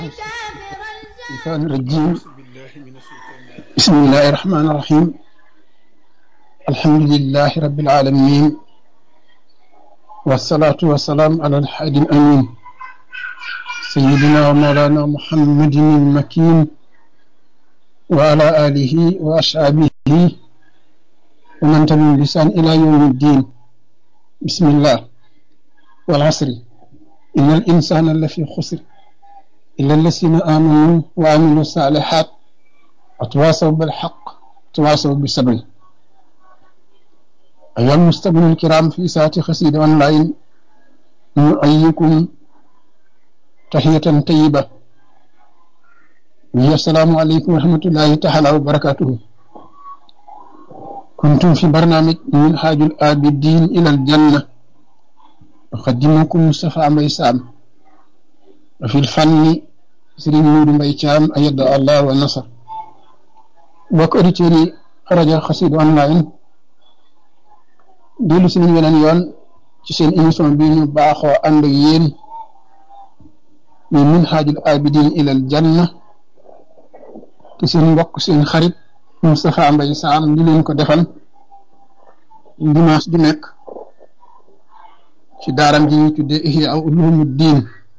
الشيطان الرجيم. بسم الله الرحمن الرحيم. الحمد لله رب العالمين، والصلاة والسلام على الحادي الأمين سيدنا ومولانا محمد المكين وعلى آله وأصحابه ومن تبعهم بإحسان إلى يوم الدين. بسم الله. والعصر إن الإنسان لفي خسر إلا الذين آمنوا وعملوا الصالحات وتواصوا بالحق وتواصوا بالصبر. أيها المستمعون الكرام في ساعة قصيدة أونلاين، نحييكم تحية طيبة وهي السلام عليكم ورحمة الله تعالى وبركاته. كنتم في برنامج منهاج العابدين إلى الجنة، أقدمكم مصطفى مباي سام، وفي الفن سيرين نور مباي تيام أيد الله والنصر. bokk auditeurs yi rajo Xassida online dellu si nañu weneen yoon ci seen émission bi ñu baaxoo ànd ak yéen muy minhajul abidin ilal janna te seen mbokk seen xarit Moustapha Mbaye Sam di leen ko defal dimanche bi nekk ci daaram ji ñuy tuddee Ihya Ulumuddin.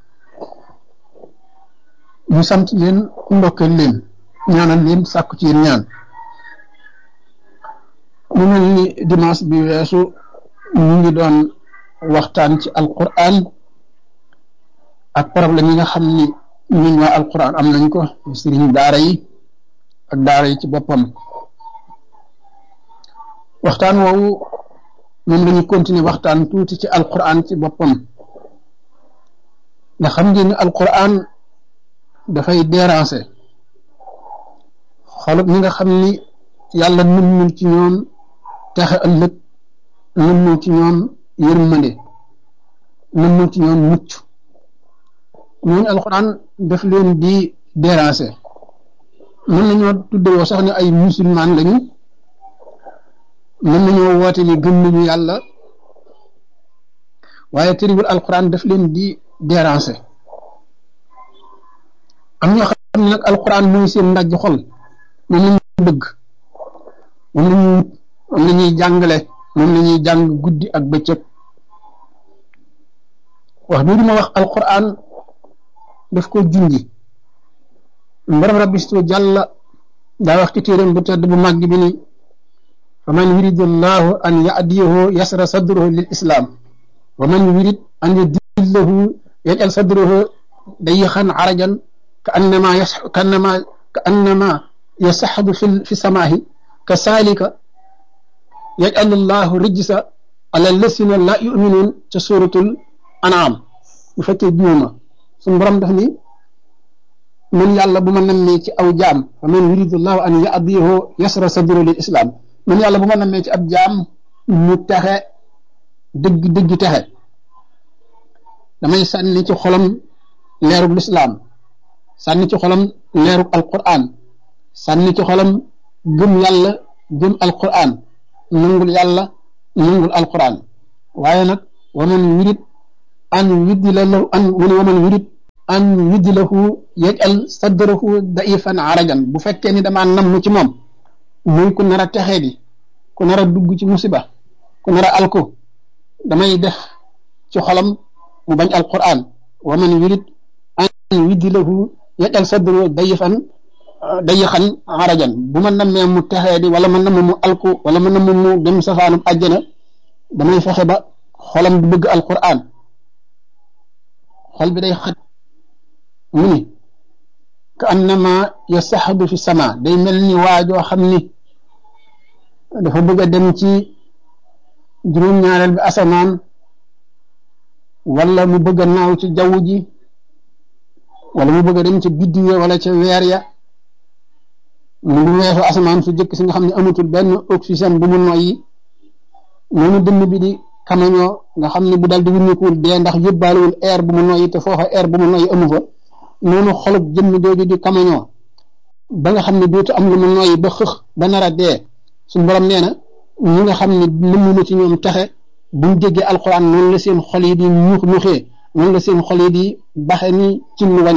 ñu sant leen, ndokkeel leen, ñaanal leen, sàkku ci yéen ñaan. mu mel ni dimanche bi weesu ñu ngi doon waxtaan ci alquran ak problème yi nga xam ni ñun waa alquran am nañ ko, sëriñ daara yi ak daara yi ci boppam. waxtaan woowu moom lañu continuer waxtaan tuuti ci alquran ci boppam, nga xam ngeen ni alquran dafay déranger xolub ñi nga xam ni yàlla nëmmul ci ñoom texe ëllëg, nëmmul ci ñoom yërmande, nëmmul ci ñoom mucc. ñooñu alxuraan daf leen di déranger. mën nañoo tuddewoo sax ne ay musulman lañu, mën nañoo woote ni gëm nañu yàlla, waaye tëriwul alxuraan daf leen di déranger. am ñoo xam ne nag alxuraan mooy seen ndajj xol, moom lañu bëgg, moom lañu wut, moom la ñuy jàngale, moom la ñuy jàng guddi ak bëccëg. wax bii ma wax alquran daf ko junji. mbaram rabbi stu jàlla daa wax ci téeréem bu tedd bu màgg bi ni fa man yuridu llahu an yahdiyahu yasra sadruhu lil islam wa man yurid an yudillahu yajal sadruhu dayixan arajan ka annama yasaxadu fi samaahi ka saalika yaj'alu llahu rijsa ala lasina la yuminuun ca suratul an'am. bu fekkee juuma suñu borom daf ni man yàlla bu ma nammee ci aw jaam fa man yuridu llahu an yahdiyahu yasra sadru lil islam, man yàlla bu ma nammee ci ab jaam mu texe dëgg texe, damay sànni ci xolam leerug lislaam, sànni ci xolam leerug alquran, sànni ci xolam gëm yàlla, gëm alquran, nangul yàlla, nangul alquran. waaye nag waman yurid an yuddilahu yaj'al sadrahu da'ifan arajan. bu fekkee ni damaa namm ci moom muy ku nar a texee di, ku nar a dugg ci musiba, ku nar a alko, damay def ci xolam mu bañ alquran. waman yurid an yuddilahu yaj'al sadrahu dayixan arajan. bu ma nammee mu texee di, wala ma namm mu alku, wala ma namm mu dem safaanum àjjana, damay fexe ba xolam du bëgg alquran, xol bi day xat. mu ni ka annama yasaxadu fi sama, day mel ni waajoo xam ni dafa bëgg a dem ci juróom-ñaareel bi asamaan, wala mu bëgg a naaw ci jaww ji, wala mu bëgg a dem ca biddiw ya wala ca weer ya. mu ngi weesu asamaan su jëkk si nga xam ne amatul benn oxygène bu mu noyyi, noonu dënn bi di kamañoo, nga xam ne bu dal di wuññikuwul dee ndax yóbbaalewul air bu mu noyyi, te foofa air bu mu noyyi amu fa. noonu xolub jëmm jooju di kamañoo ba nga xam ne dootu am lu mu noyyi ba xëx ba nar a dee. suñu borom nee na ñi nga xam ne nëmmuma ci ñoom texe buñ déggee alquran noonu la seen xol yi di ñuuxee, noonu la seen xol yi di baxe ni ci lu wañax,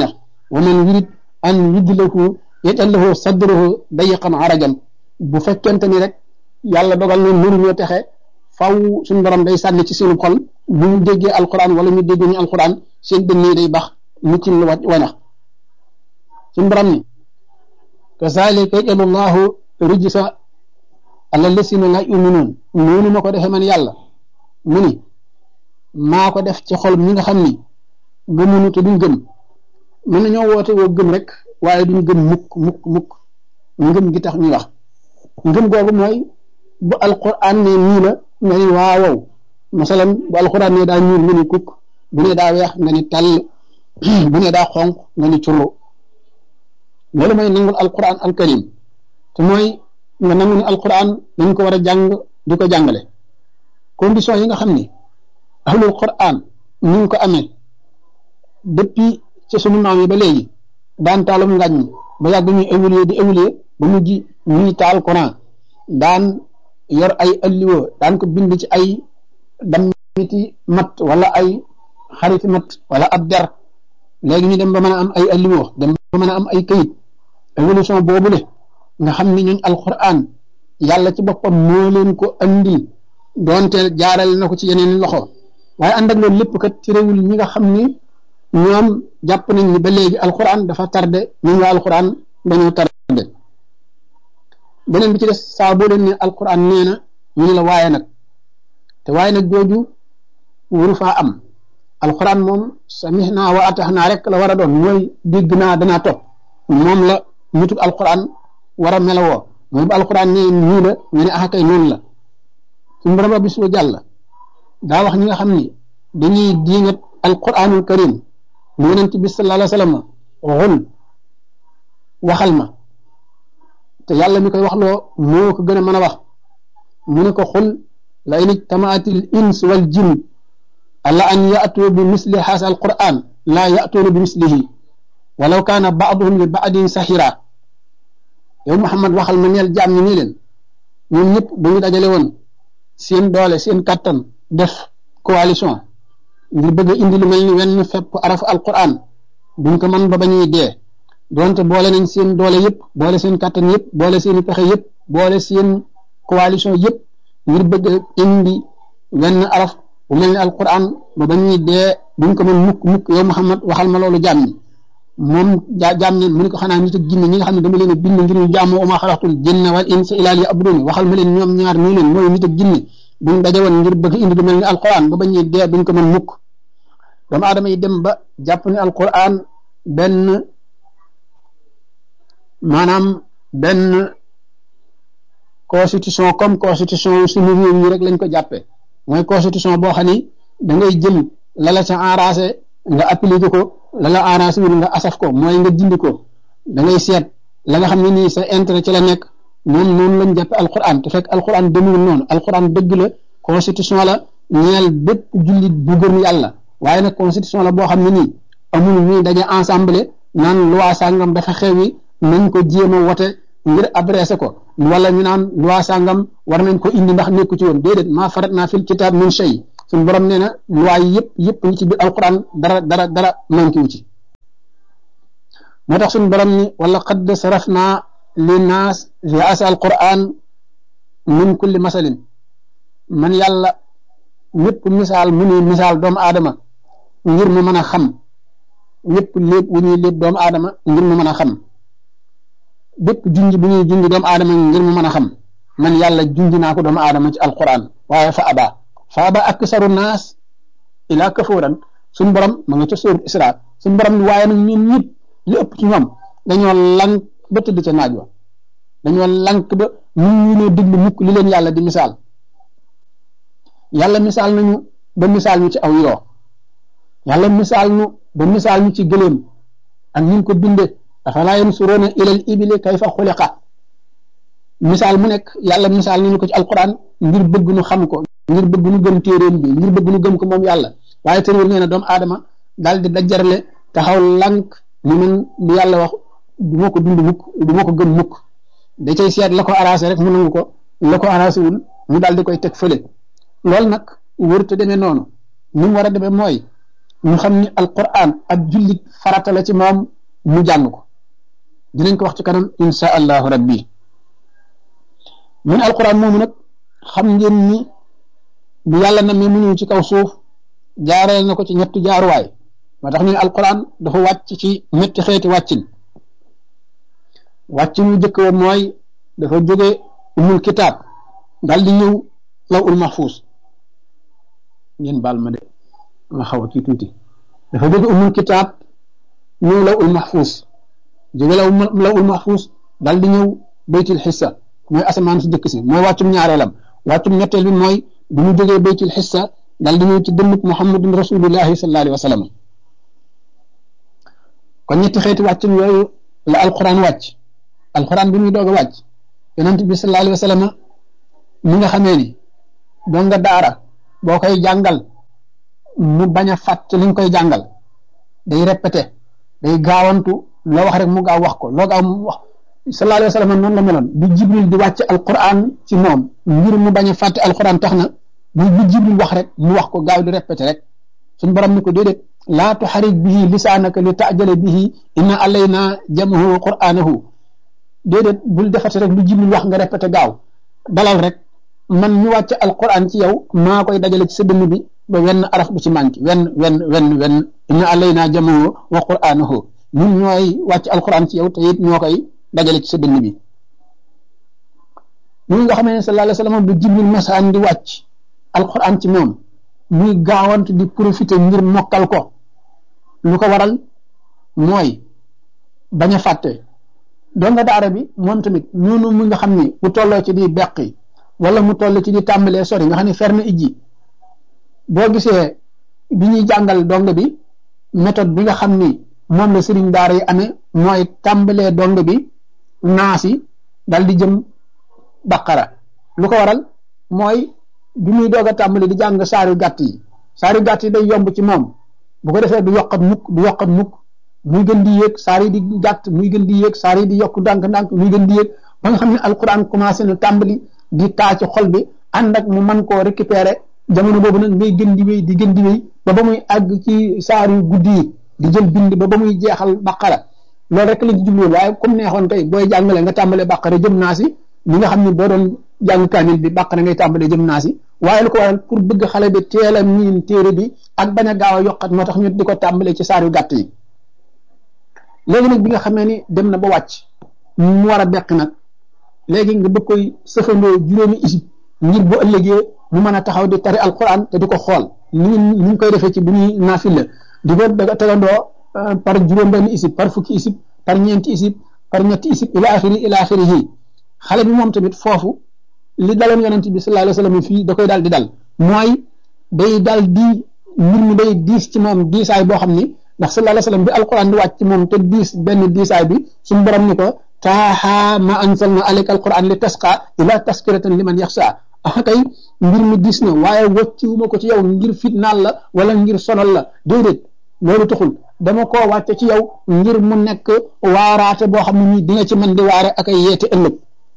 wa man yurid an yudlahu yaj'al lahu sadruhu dayiqan arajan bu fekkente ni rek yàlla dogal na mënuñoo texe faw suñu borom day sànni ci seen xol bu ñu déggee alquran wala ñu dégg ñu alquran seen dënn yi day bax mu ci wanax suñu borom ni kazalika yaj'alu llahu rijsa ala lasina la yuminuun noonu ma ko defee man yàlla mu ni maa ko def ci xol ñi nga xam ni gëmunu te duñ gëm mën nañoo woote woo gëm rek waaye duñ gëm mukk ngëm gi tax ñuy wax ngëm googu mooy bu alquran ne nii la nga ni waaw masalan bu alquran ne daa ñuul nga ni kukk bu ne daa weex nga ni tàll bu ne daa xonq nga ni curlu loolu mooy nangul alquran alkarim te mooy nga nangu ni alquran dañ ko war a jàng di ko jàngale condition yi nga xam ni ahlul quran ñu ngi ko amee depuis ci sunu maam yi ba léegi daan taalum ngàññ ba yàgg ñuy évoluer ba mujj ñuy taal Quran daan yor ay alliwo daan ko bind ci ay dammiti mat wala ay xariti mat wala ab der léegi ñu dem ba mën a am ay alliwo dem ba mën a am ay kayit évolution boobule nga xam ni ñooñ alquran yàlla ci boppam moo leen ko andi doonte jaarale na ko ci yeneen loxo waaye ànd ak loolu lépp kat ci réewul ñi nga xam ni ñoom jàpp nañ ni ba léegi alquran dafa tardé ñun waa alquran dañoo tardé beneen bi ci des saa boo leen ne alquran nee na ñu ne la waaye nag jooju wuru faa am alquran moom samihna wa atahna rek la war a doon mooy dégg naa danaa topp moom la nituk alquran war a melawoo mooy bu alquran nee nii la ñu ne ah kay noonu la suñu borom bi su jàll daa wax ñi nga xam ni dañuy diingat alquranul karim mu yonent bi sallallahu alayhi wa sallam xul waxal ma te yàlla mi koy wax loo moo ko gën a mën a wax mu ne ko xul la in ijtamaatil ins wal jinn ala an ya'tu bi misli haasa alquran laa ya'tuuna bi mislihi walaw kaana ba'duhum li ba'din sahira yow Muhammad waxal ma neel jaam ñi nii leen ñoom ñëpp bu ñu dajale woon seen doole seen kattan def coalition ngir bëgg a indi lu mel ni wenn fepp arafu alquran duñ ko mën ba bañuy dee donte boole nañ seen doole yëpp boole seen kattan yëpp boole seen pexe yëpp boole seen coalition yëpp ngir bëgg a indi wenn araf bu mel ni alquran ba bañuy dee duñ ko mën mukk yow Muhammad waxal ma loolu jaam ñi moom jaam ñi mu ne ko xanaa nit ak jinne ñi nga xam ne dama leen a bind ngir ñu jaamoo uma xalaqtul jinna wal insa illa liya'budun waxal ma leen ñoom ñaar nii leen mooy nit ak jinne buñ daje woon ngir bëgg indi lu mel ni alquran ba bañuy dee duñ ko mën mukk doomu aadama yi dem ba jàpp ni alquran benn constitution comme constitution suñu réew yi rek lañ ko jàppee mooy constitution boo xam ni da ngay jël la la ca arrangé nga appliqué ko la la arrangé wul nga asaf ko mooy nga dindi ko da ngay seet la nga xam ne nii sa intérêt ci la nekk noonu lañ jàppe alquran te fekk alquran demul noonu alquran dëgg la constitution la ñeel bépp jullit bu gëm yàlla waaye nag constitution la boo xam ne nii amul ñuy daje ensemble naan loi sàngam dafa xewi nañ ko jéem a wote ngir adressé ko wala ñu naan loi sàngam war nañ ko indi ndax nekku ci woon déedéet maa farat naa fil kitaab min shay suñu borom nee na loi yi yëpp ñi ci biir alquran dara manqué wu ci moo tax suñu borom ni wala qad sarafna linnaas fi asa alquran min kulli masalin man yàlla ñëpp misaal mu ni misaal doomu aadama ngir mu mën a xam ñëpp lépp wu ñuy lépp doomu aadama ngir mu mën a xam bépp junj bu ñuy junj doomu aadama ngir mu mën a xam man yàlla junj naa ko doomu aadama ci alquran waaye fa aba aksaru naas ila kafuran suñu borom ma nga ca sóoru Isra suñu borom ni waaye nag ñun ñëpp li ëpp ci ñoom dañoo lank ba tëdd ca naaj wa dañoo lank ba ñu ñoo déglu mukk li leen yàlla di misaal yàlla misaal nañu ba misaal ñu ci aw yoo yàlla misaal ñu ba misaal ñu ci gëléem ak ñu ko bindee afalaa yansuruuna ilal ibili kayfa xuliqa misaal mu nekk yàlla misaal nañu ko ci alquran ngir bëgg nu xam ko ngir bëgg nu gëm téeréem bi ngir bëgg nu gëm ko moom yàlla waaye tëréwul nee na doomu aadama daal di dajjarle taxaw lank ni man li yàlla wax du ma ko dund mukk du ma ko gëm mukk da cay seet la ko arrangé rek mu nangu ko la ko arrangé wul mu daal di koy teg fële loolu nag wërta demee noonu ni mu war a demee mooy ñu xam ni alquran ab jullit farata la ci moom mu jàng ko dinañ ko wax ci kanam insha allahu rabbi mun alquran moomu nag xam ngeen ni bu yàlla na mi mu ñëw ci kaw suuf jaareel na ko ci ñetti jaaruwaay moo tax ñu ne alquran dafa wàcc ci ñetti xeeti wàccin wàccin wu jëkk wa mooy dafa jóge umul kitaab dal di ñëw law ul mahfuus ngeen baal ma de ma xaw a kii tuuti dafa jóge umul kitaab ñëw law ul mahfuus jóge law ul mahfuus dal di ñëw baytul xissa mooy asamaan si jëkk si mooy wàccum ñaareelam wàccum ñetteel bi mooy bu mu jógee baytul xissa dal di ñëw ci dënnub muhammadun rasulullahi sallallahu alayhi wa sallam kon ñetti xeeti wàccum yooyu la alquran wàcc alquran bi muy doog a wàcc yonent bi sallallahu alayhi wa sallam mi nga xamee ni doon nga daara boo koy jàngal mu bañ a fàtt li nga koy jàngal day répété day gaawantu loo wax rek mu gaaw wax ko loo gaaw mu wax sallallahu alayhi wa sallam noonu la meloon bi jibril di wàcc alquran ci moom ngir mu bañ a fàtte alquran tax na bi jibril wax rek mu wax ko gaaw di répété rek suñ borom ni ko déedéet laa tuxarik bihi lisaanaka li taajale bihi inna alayna jamahu wa qur'anahu déedéet bul defate rek lu jibril wax nga répété gaaw dalal rek man ñu wàcc alquran ci yow maa koy dajale ci sa dënn bi ba wenn araf bu ci manqué wenn inna alayna jamahu wa qur'anahu ñun ñooy wàcc alquran ci yow te it ñoo koy dajale ci sa dënn bi ñu nga xamee ne sallallahu alayhi wa sallam bu jibril masaan di wàcc alquran ci moom muy gaawant di profiter ngir mokkal ko lu ko waral mooy bañ a fàtte doon nga daara bi moom tamit noonu mu nga xam ni bu tolloo ci di beqi wala mu toll ci di tàmbalee sori nga xam ne fer na ijji boo gisee bi ñuy jàngal dong bi méthode bi nga xam ni moom la sëriñ daara yi amee mooy tàmbalee dong bi naasi dal di jëm baqara lu ko waral mooy bi muy doog a tàmbali di jàng saari gàtt yi day yomb ci moom bu ko defee du yokkat mukk muy gën di yéeg saar yi di gàtt muy gën di yéeg saar yi di yokk ndànk muy gën di yéeg ba nga xam ne alquran commencé na tàmbali di taa ci xol bi ànd ak mu mën koo récupérer jamono boobu nag ngay gën di wéy di gën di wéy ba muy àgg ci saar yu guddi yi di jël bind ba muy jeexal baqara loolu rek lañ ci jublu waaye comme neexoon tey booy jàngale nga tàmbalee baqara jëm naa si li nga xam ne boo doon jàng kaamil bi baqara ngay tàmbalee jëm naa si waaye lu ko waral pour bëgg xale bi teel a miin téere bi ak bañ a gaaw a yokkat moo tax ñu di ko tàmbalee ci saar yu gàtt yi léegi nag bi nga xamee ni dem na ba wàcc mu war a beq nag léegi nga bëgg koy sëfandoo juróomi isib ngir bu ëllëgee mu mën a taxaw di tari alquran te di ko xool ni ñu koy defee ci bu ñuy naafila di ko tegandoo par juróom benn isib par fukki isib par ñeenti isib par ñetti isib ila axirihi xale bi moom tamit foofu li daloon yonent bi sallallahu alayhi wa sallam fii da koy daal di dal mooy day daal di mbir mi day diis ci moom diisaay boo xam ni ndax sallallahu alayhi wa sallam bi alquran di wàcc ci moom te diis benn diisaay bi suñu borom ni ko taaha ma anzalna alayka alquran li tasqa ila taskiratan liman yaxsha kay mbir mi diis na waaye wàcciwuma ko ci yow ngir fitnaal la wala ngir sonal la déedéet loolu taxul dama koo wàcce ci yow ngir mu nekk waaraate boo xam ne nii di nga ci mën di waare ak ay yeete ëllëg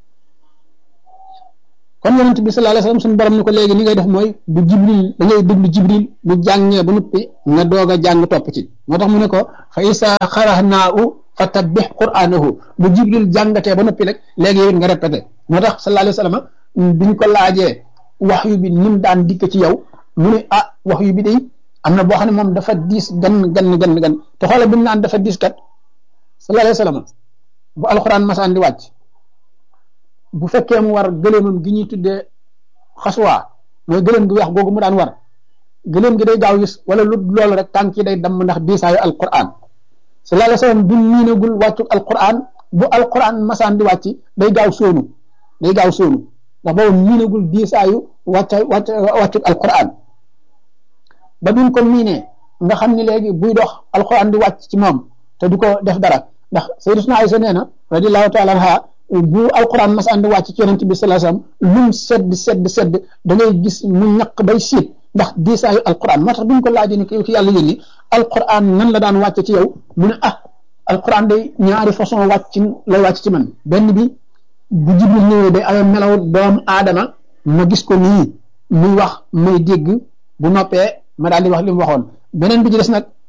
kon yonent bi sallallahu alayhi wasallam suñu borom ni ko léegi ni ngay def mooy bu jibril da ngay déglu jibril bu jàngee ba noppi nga doog a jàng topp ci moo tax mu ne ko fa isa xarahnaahu fa tabbih qur'anahu bu jibril jàngatee ba noppi rek léegi yow nga répété moo tax sallallahu alayhi wasallam biñ ko laajee wax yu bi nim daan dikk ci yow mu ne wax yu bi day am na boo xam ne moom dafa diis gan te xoolal bi mu naan dafa diis kat sallallahu alayhi wasallam bu alxuraan masaan di wàcc bu fekkee mu war gëléemam gi ñuy tuddee xaswaa mooy gëléem gi weex googu mu daan war gëléem gi day gaaw gis wala lu loolu rek tànk yi day damm ndax diisaayu alquran sallallahu alayhi wasallam bu miinagul wàccu alquran bu alquran masaan di wàcc day gaaw sóonu ndax boobu miinagul diisaayu wàccu alquran ba bi mu ko miinee nga xam ni léegi buy dox alquran di wàcc ci moom te du ko def dara ndax sayyidatuna Aysa nee na radiyallahu ta'ala anha bu alquran masaan di wàcc ci yonent bi sallallahu alayhi wasallam lum sedd da ngay gis mu ñaq bay siit ndax diisaayu alquran moo tax bi ñu ko laajee ni ki yàlla yónni alquran nan la daan wàcc ci yow mu ne alquran day ñaari façon lay wàcc ci man benn bi bu jibril ñëwee day amee melaw doomu aadama ma gis ko nii muy wax may dégg bu noppee ma daal di wax li mu waxoon beneen bi ci des nag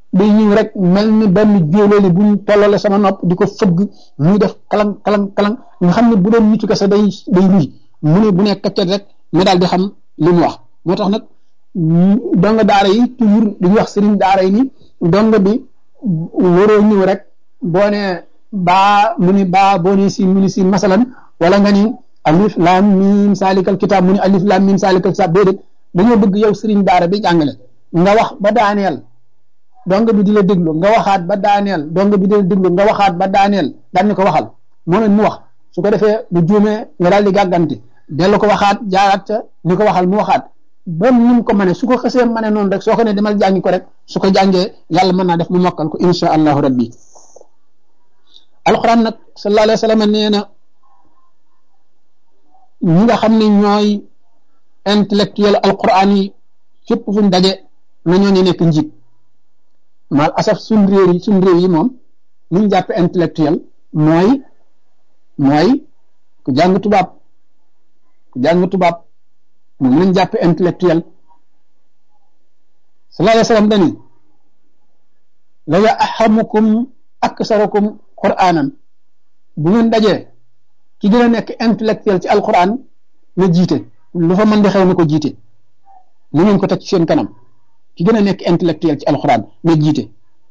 day ñëw rek mel ni benn jóolóoli buñ tollale sama nopp di ko fëgg muy def kalang kalang kalang nga xam ne bu doon nitu kese day luy mu ne bu nekk kaccet rek nga daal di xam li mu wax. moo tax nag donga daara yi toujours dañuy wax sëriñ daara yi ni donga bi waroo ñëw rek boo ne baa mu ni baa boo ne siin mu ni siin masalan wala nga ni alif lam mim salikal kitab mu ni alif lam mim salikal kitab déedéet dañoo bëgg yow sëriñ daara bi jàngale nga wax ba daaneel donga bi di la déglu nga waxaat ba daaneel donga bi di la déglu nga waxaat ba daaneel daan ni ko waxal moom it mu wax su ko defee bu juumee nga daal di gàgganti dellu ko waxaat jaaraat ca ni ko waxal mu waxaat ba mu ko mëne su ko xasee mëne noonu rek soo ko ne demal jàngi ko rek su ko jàngee yàlla mën naa def mu mokkal ko insha allahu rabbi. alquran nag sallallahu alayhi wa sallam nee na ñi nga xam ne ñooy intellectuel alquran yi fépp fu ñu daje na ñooñu nekk njiit mal asaf suñ réew yi moom ñu jàppe intellectuel mooy ku jàng tubaab moom lañ jàppe intellectuel. sallallahu alayhi wa sallam dani la ya ahamukum aksarukum qur'anan bu ngeen dajee ki gën a nekk intellectuel ci alquran na jiite lu fa mën di xew na ko jiite ni ngeen ko teg ci seen kanam ki gën a nekk intellectuel ci alquran na jiite.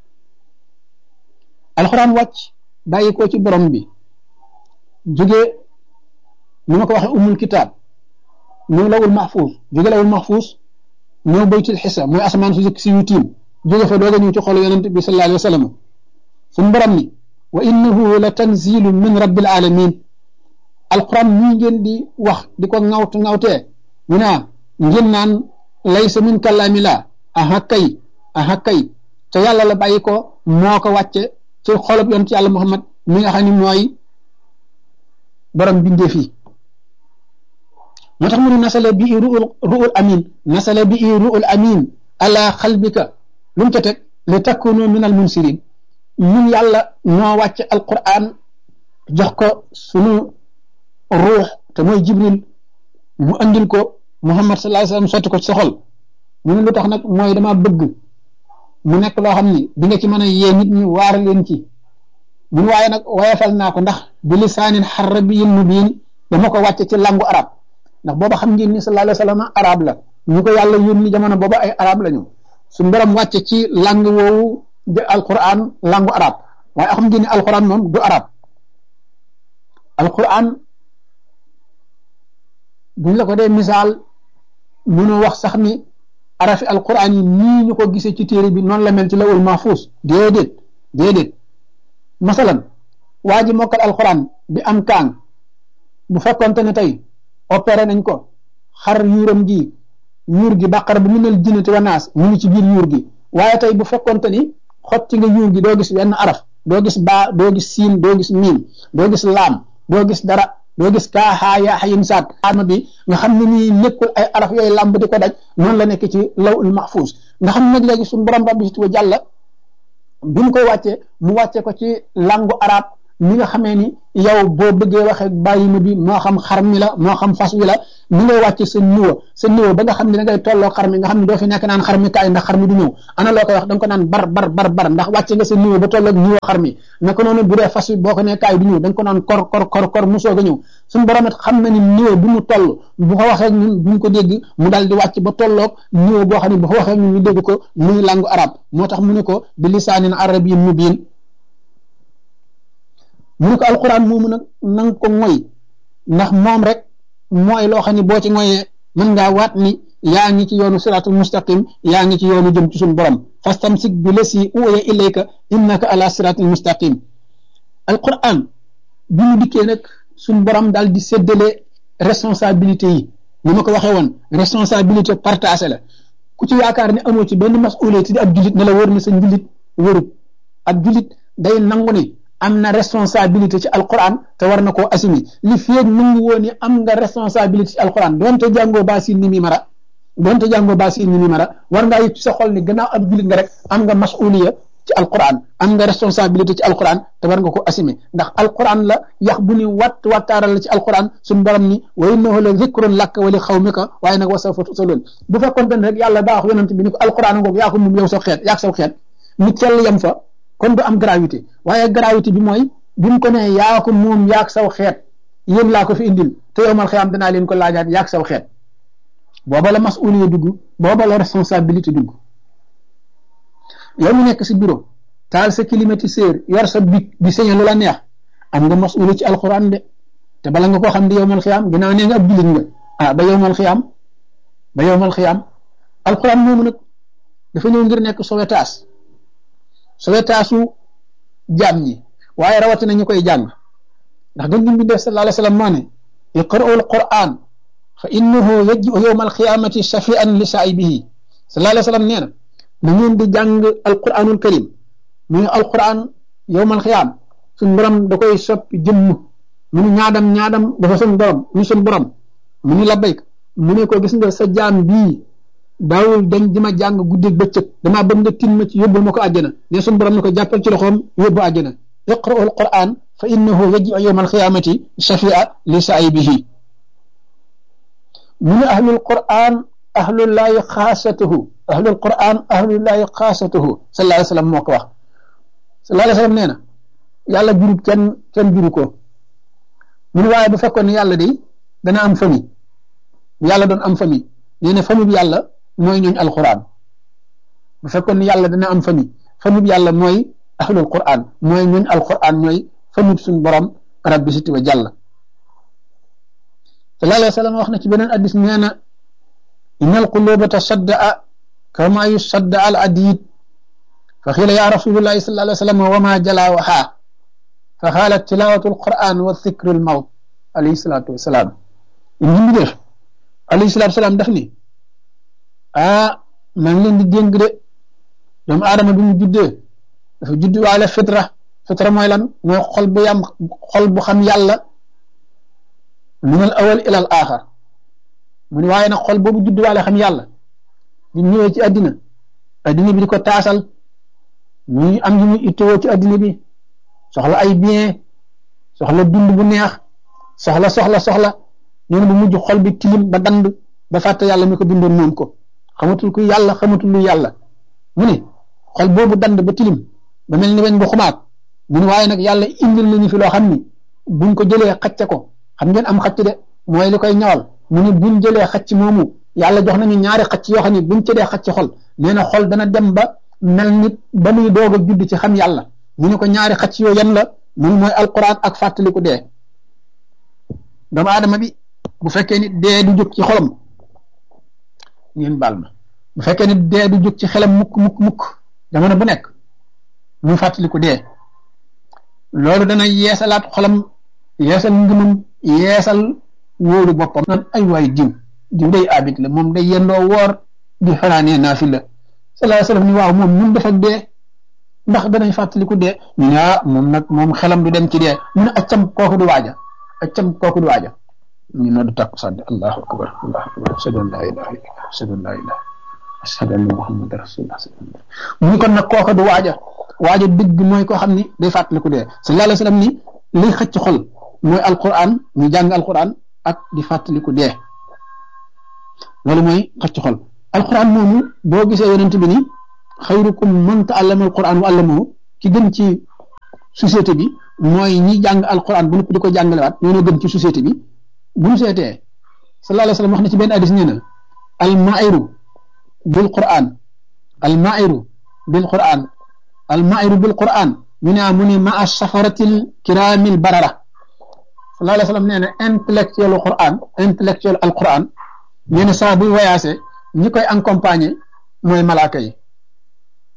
alquran wàcc bàyyi ko ci borom bi jóge ni ma ko waxee umul kitaab ñëw lawul mahfuus jóge lawul mahfuus ñëw baytul xisa mooy asamaan su jëkk si yu tiim jóge fa doog a ñëw ci xolu yonent bi sallallahu alayhi wa sallam suñu borom ni wa innahu la tanzilu min rabbil alamin alquran ñii ngeen di wax di ko ŋawtee ñu naa ngeen naan laysa min kalaami la aha kay te yàlla la bàyyi ko moo ko wàcce ci xolub yonent yàlla Muhammad mi nga xam ne mooy borom bindee fii moo tax mu ne nasala bi ruul amin ala xalbika lu mu ca teg li takunu min al munsirin ñun yàlla ñoo wàcce alquran jox ko sunu ruux te mooy jibril mu andil ko Muhammad sallallahu alayhi wa sallam sotti ko ci sa xol mu ne lu tax nag mooy dama bëgg mu nekk loo xam ni di nga ci mën a yee nit ñi waar leen ci mun waaye nag wayefal naa ko ndax bi lisaanin xarabiyyin mubiin dama ko wàcce ci langu arab ndax booba xam ngeen ni sallallahu alayhi wa sallam arab la ñu ko yàlla yónni jamono booba ay arab la ñu suñu borom wàcce ci lang woowu de alquran langu arab waaye xam ngeen ni alquran moom du arab alquran buñ la ko dee misaal mënoo wax sax ni arafi alquran yi nii ñu ko gisee ci téere bi noonu la mel ci lawul mahfuus déedéet masalan waa ji mokkal alquran bi am kaan bu fekkonte ne tey opéré nañ ko xar yuuram gi yuur gi bàqara bu minal jinnati wa naas mu ngi ci biir yuur gi waaye tey bu fekkonte ni xotti nga yuur gi doo gis wenn araf doo gis baa doo gis siin doo gis miim doo gis laam doo gis dara doo gis kaa xaa yaa xayin saat arma bi nga xam ne nii nekkul ay araf yooyu làmb di ko daj noonu la nekk ci lawul mahfuus nga xam ne nag léegi suñu borom rabbi wa jàlla bi mu koy wàccee mu wàcce ko ci langu arab mi nga xamee ni yow boo bëggee waxee bàyyi ma bi moo xam xar mi la moo xam fas wi la ni ngay wàcce sa niveau ba nga xam ne da ngay tolloo xar mi nga xam ne doo fi nekk naan xar mi kaay ndax xar mi du ñëw ana loo koy wax da nga ko naan bar ndax wàcce nga sa niveau ba tolloo niveau xar mi naka noonu bu dee fas wi boo ko ne kaay du ñëw da nga ko naan kor mu soog a ñëw suñu borom it xam na ni niveau bi mu toll bu ko waxee ñun duñ ko dégg mu daal di wàcc ba tolloog niveau boo xam ne bu ko waxee ñun ñu dégg ko muy langu arab moo tax mu ne ko bi lisaanin arabiyyin mubiin mu ne ko alquran moomu nag nanga ko moy ndax moom rek mooy loo xam ne boo ci moyee mën ngaa waat ni yaa ngi ci yoonu siratul mustaqim yaa ngi ci yoonu jëm ci suñu borom fastamsik bi lasi uya ilayka innaka ala siratul mustaqim alquran bi mu dikkee nag suñu borom daal di séddale responsabilité yi ni ma ko waxee woon responsabilité partagée la ku ci yaakaar ne amoo ci benn masuliyé di ab jullit ne la wër na sa njullit wërut ab jullit day nangu ni am na responsabilité ci alquran te war na koo assumé li feeg nangu woon ni am nga responsabilité ci alquran doonte jàngoo baasin ni mi mara war ngaa yëg ci sa xol ni gannaaw ab jullit nga rek am nga masuliya ci alquran am nga responsabilité ci alquran te war nga ko assumé ndax alquran la yax bu ni wattaaral la ci alquran suñu borom ni wa innahu la zikrun laka wa li xawmika waaye nag wa sawfa tusaloon bu fekkoon ne rek yàlla daa wax yonent bi ni ko alquran ngoog yaa ko moom yow sa xeet nit sell yam fa kon du am gravité waaye gravité bi mooy bi mu ko ne yaa ko moom yaag saw xeet yéen laa ko fi indil te yowmal xiyaam danaa leen ko laajaat yaag saw xeet booba la masuliya dugg booba la responsabilité dugg yow mu nekk si bureau taal sa climatiseur yor sa bic di sañe lu la neex am nga masuliya ci alxuraan de te bala nga koo xam di yowmal xiyaam ginnaaw nee nga ab jullit nga ba yowmal xiyaam alxuraan moomu nag dafa ñëw ngir nekk sowetaasu jaam ñi waaye rawatina ñu koy jàng ndax gën gi mbindéef sallallahu alayhi wa sallam moo ne iqra'u alquran fa innahu yaji'u yawma alqiyamati shafi'an li saa'ibihi sallallahu alayhi wa sallam nee na ngeen di jàng alquranul karim muy alquran yawma alqiyam suñ borom da koy soppi jëmm mu ni ñaadam dafa suñ borom mu ni labbayk mu ne ko gis nga sa jaam bii daawul dañ di ma jàng guddeeg bëccëg damaa bëgg nga tin ma ci yóbbul ma ko àjjana ne suñ borom ne ko jàppal ci loxoom yóbbu àjjana iqra'u alquran fa innahu yaji'u yawma alqiyamati shafi'a li saa'ibihi mu ne ahlul quran ahlullahi xaasatuhu ahlul quran ahlullahi xaasatuhu sallallahu alayhi wa sallam moo ko wax sallallahu alayhi wa sallam nee na yàlla jurut kenn juru ko mu ne waaye bu fekkoon ne yàlla day dana am famille yàlla doon am famille nee na famille bi yàlla mooy ñooñ alquran bu fekkoon ne yàlla dana am famille bi yàlla mooy ahlul quran mooy ñooñ alquran mooy famille suñ borom rabbi siti wa jàll sallallahu alayhi wa sallam wax na ci beneen addis nee na inna alquluba tasaddaa kama yusadda al adid fa xiila ya rasulullahi sallallahu alayhi wa sallam wa ma jalaawaha fa xaalat tilawatu alquran wa dhikru almawt alayhi salatu wasalaam ñu ngi def alayhi salatu wasalaam daf ni maa ngi leen di dénk de doomu aadama bi mu juddee dafa judd waale fitra mooy lan mooy xol bu xam yàlla min al awal ila al axar mu ne waaye nag xol boobu judd waale xam yàlla di ñëwee ci addina bi di ko taasal muy am yu muy ittewoo ci addina bi soxla ay bien soxla dund bu neex soxla nee na bu mujj xol bi tilim ba dand ba fàtte yàlla mi ko bindoon moom ko xamatul ku yàlla xamatul lu yàlla mu ne xol boobu dand ba tilim ba mel ni weñ bu xumaat mu ne waaye nag yàlla indil nañu fi loo xam ni buñ ko jëlee xacce ko xam ngeen am xacc de mooy li koy ñawal mu ne buñ jëlee xacc moomu yàlla jox nañu ñaari xacc yoo xam ne buñ ci dee xacc xol nee na xol dana dem ba mel nit ba muy doog a judd ci xam yàlla mu ne ko ñaari xacc yoo yan la mu mooy alquran ak fàttaliku dee doomu aadama bi bu fekkee ni dee du jóg ci xolam ngeen baal ma bu fekkee ni dee du jóg ci xelam mukk jamono bu nekk mu fàttaliku dee loolu dana yeesalaat xolam yeesal ngëmam yeesal wóolu boppam naan ay waay diw day abit la moom day yendoo woor di xanaanee naafila sallallahu alayhi wa sallam ni waaw moom mun def ak dee ndax danañ fàttaliku dee ñu ne moom xelam du dem ci dee mu ne accam kooku du waaja ñu noddu takku sàdde allahu akbar ashhadu an la ilaha illallah ashhadu an la ilaha ashhadu anna muhammadan rasulullah mu ni kon nag kooku du waaja dëgg mooy koo xam ni day fàttaliku dee sallallahu alayhi wa sallam ni liy xëcc xol mooy alquran ñu jàng alquran ak di fàttaliku dee loolu mooy xëcc xol alquran moomu boo gisee yonent bi ni xayrukum man ta'allama alquran wa allamahu ki gën ci société bi mooy ñi jàng alquran bu nëpp di ko jàngalewaat ñoo gën ci société bi bu ñu seetee sallallahu alayhi wa sallam wax na ci benn hadis nee na almairu bil quran ñu ne mu ne ma a safaratil kiramil barara sallallahu alayhi wa sallam nee na intellectuel alquran nee na saa buy voyagé ñi koy accompagner mooy malaaka yi